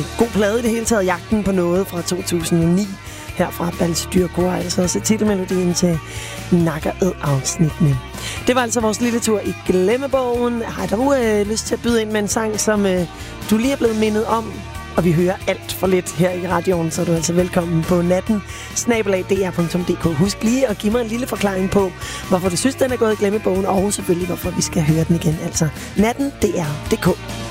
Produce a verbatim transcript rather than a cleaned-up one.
god plade i det hele taget. Jagten på noget fra to tusind og ni. Her fra Balsedyrkor, altså også titelmelodien til Nak og Æd-afsnittene. Det var altså vores lille tur i glemmebogen. Har du øh, lyst til at byde ind med en sang, som øh, du lige er blevet mindet om? Og vi hører alt for lidt her i radioen, så er du altså velkommen på natten snabel-a d r punktum d k. Husk lige at give mig en lille forklaring på, hvorfor du synes, den er gået i glemmebogen, og selvfølgelig hvorfor vi skal høre den igen. Altså natten d r punktum d k.